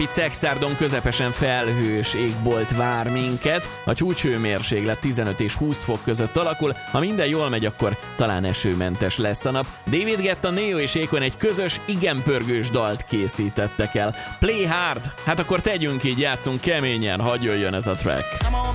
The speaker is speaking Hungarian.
Szexárdon közepesen felhős égbolt vár minket, a csúcshőmérséklet 15 és 20 fok között alakul, ha minden jól megy, akkor talán esőmentes lesz a nap. David Guetta, Neo és Akon egy közös, igen pörgős dalt készítettek el. Play hard, hát akkor tegyünk így, játszunk keményen, hadd jöjjön ez a track.